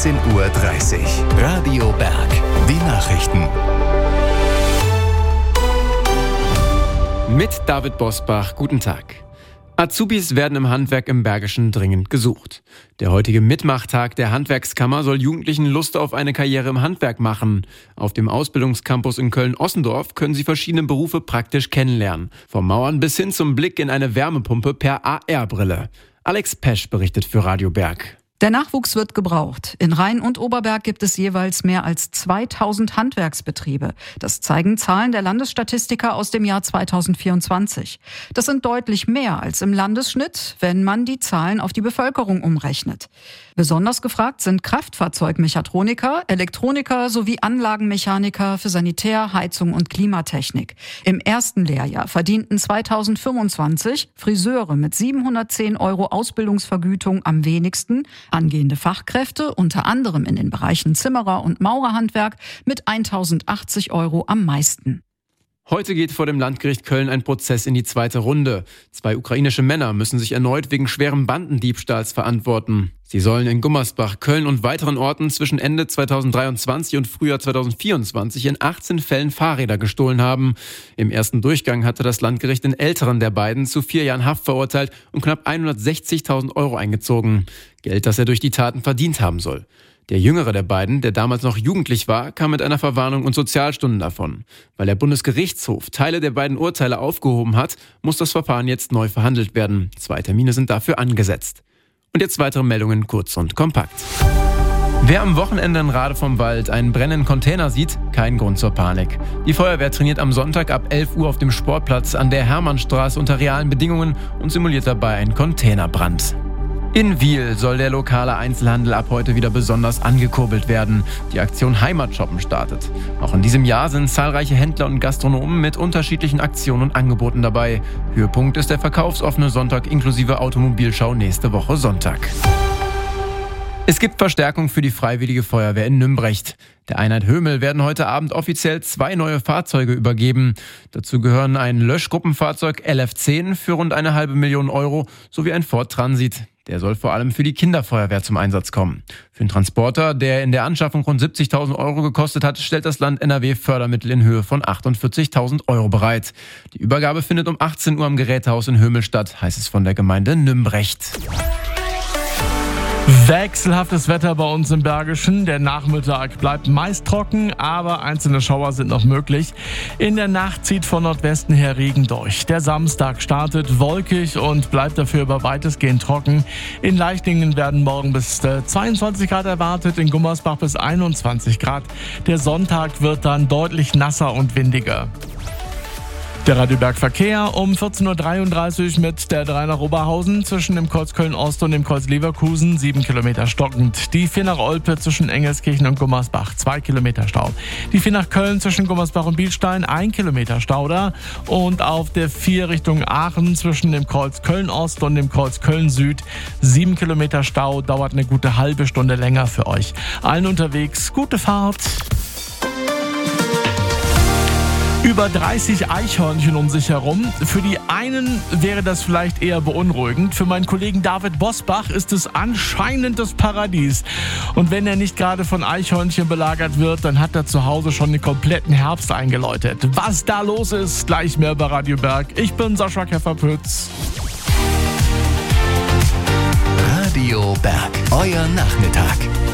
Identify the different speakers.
Speaker 1: 16:30 Uhr. Radio Berg. Die Nachrichten.
Speaker 2: Mit David Bosbach, guten Tag. Azubis werden im Handwerk im Bergischen dringend gesucht. Der heutige Mitmachtag der Handwerkskammer soll Jugendlichen Lust auf eine Karriere im Handwerk machen. Auf dem Ausbildungscampus in Köln-Ossendorf können sie verschiedene Berufe praktisch kennenlernen. Vom Mauern bis hin zum Blick in eine Wärmepumpe per AR-Brille. Alex Pesch berichtet für Radio Berg.
Speaker 3: Der Nachwuchs wird gebraucht. In Rhein und Oberberg gibt es jeweils mehr als 2000 Handwerksbetriebe. Das zeigen Zahlen der Landesstatistiker aus dem Jahr 2024. Das sind deutlich mehr als im Landesschnitt, wenn man die Zahlen auf die Bevölkerung umrechnet. Besonders gefragt sind Kraftfahrzeugmechatroniker, Elektroniker sowie Anlagenmechaniker für Sanitär-, Heizung und Klimatechnik. Im ersten Lehrjahr verdienten 2025 Friseure mit 710 € Ausbildungsvergütung am wenigsten, angehende Fachkräfte, unter anderem in den Bereichen Zimmerer- und Maurerhandwerk, mit 1080 € am meisten.
Speaker 2: Heute geht vor dem Landgericht Köln ein Prozess in die zweite Runde. 2 ukrainische Männer müssen sich erneut wegen schweren Bandendiebstahls verantworten. Sie sollen in Gummersbach, Köln und weiteren Orten zwischen Ende 2023 und Frühjahr 2024 in 18 Fällen Fahrräder gestohlen haben. Im ersten Durchgang hatte das Landgericht den älteren der beiden zu 4 Jahren Haft verurteilt und knapp 160.000 € eingezogen. Geld, das er durch die Taten verdient haben soll. Der jüngere der beiden, der damals noch jugendlich war, kam mit einer Verwarnung und Sozialstunden davon. Weil der Bundesgerichtshof Teile der beiden Urteile aufgehoben hat, muss das Verfahren jetzt neu verhandelt werden. 2 Termine sind dafür angesetzt. Und jetzt weitere Meldungen kurz und kompakt. Wer am Wochenende in Rade vom Wald einen brennenden Container sieht, kein Grund zur Panik. Die Feuerwehr trainiert am Sonntag ab 11 Uhr auf dem Sportplatz an der Hermannstraße unter realen Bedingungen und simuliert dabei einen Containerbrand. In Wiel soll der lokale Einzelhandel ab heute wieder besonders angekurbelt werden. Die Aktion Heimatshoppen startet. Auch in diesem Jahr sind zahlreiche Händler und Gastronomen mit unterschiedlichen Aktionen und Angeboten dabei. Höhepunkt ist der verkaufsoffene Sonntag inklusive Automobilschau nächste Woche Sonntag. Es gibt Verstärkung für die Freiwillige Feuerwehr in Nümbrecht. Der Einheit Hömel werden heute Abend offiziell 2 neue Fahrzeuge übergeben. Dazu gehören ein Löschgruppenfahrzeug LF10 für rund 500.000 € sowie ein Ford Transit. Der soll vor allem für die Kinderfeuerwehr zum Einsatz kommen. Für den Transporter, der in der Anschaffung rund 70.000 € gekostet hat, stellt das Land NRW Fördermittel in Höhe von 48.000 € bereit. Die Übergabe findet um 18 Uhr am Gerätehaus in Hömel statt, heißt es von der Gemeinde Nümbrecht.
Speaker 4: Wechselhaftes Wetter bei uns im Bergischen. Der Nachmittag bleibt meist trocken, aber einzelne Schauer sind noch möglich. In der Nacht zieht von Nordwesten her Regen durch. Der Samstag startet wolkig und bleibt dafür aber weitestgehend trocken. In Leichlingen werden morgen bis 22 Grad erwartet, in Gummersbach bis 21 Grad. Der Sonntag wird dann deutlich nasser und windiger. Der Radio Berg Verkehr um 14:33 Uhr mit der 3 nach Oberhausen zwischen dem Kreuz Köln-Ost und dem Kreuz Leverkusen 7 Kilometer stockend. Die 4 nach Olpe zwischen Engelskirchen und Gummersbach 2 Kilometer Stau. Die 4 nach Köln zwischen Gummersbach und Bielstein 1 Kilometer Stau da. Und auf der 4 Richtung Aachen zwischen dem Kreuz Köln-Ost und dem Kreuz Köln-Süd 7 Kilometer Stau, dauert eine gute halbe Stunde länger für euch. Allen unterwegs gute Fahrt. Über 30 Eichhörnchen um sich herum. Für die einen wäre das vielleicht eher beunruhigend. Für meinen Kollegen David Bosbach ist es anscheinend das Paradies. Und wenn er nicht gerade von Eichhörnchen belagert wird, dann hat er zu Hause schon den kompletten Herbst eingeläutet. Was da los ist, gleich mehr bei Radio Berg. Ich bin Sascha Käferpütz.
Speaker 1: Radio Berg, euer Nachmittag.